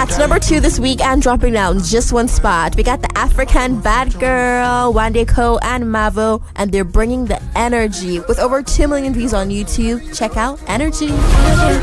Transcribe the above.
At number 2 this week and dropping down just one spot, we got the African Bad Girl, Wande Coal and Mavo, and they're bringing the energy with over 2 million views on YouTube. Check out Energy.